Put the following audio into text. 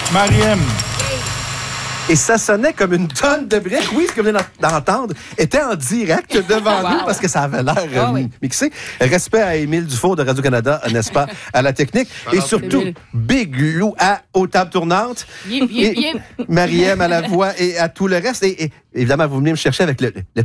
Mariem. Et ça sonnait comme une tonne de briques. Oui, ce que vous venez d'entendre était en direct devant nous parce que ça avait l'air mixé. Respect à Émile Dufault de Radio-Canada, n'est-ce pas, à la technique. Et surtout, Big Lou aux tables tournantes. Et Mariem à la voix et à tout le reste. Et évidemment, vous venez me chercher avec le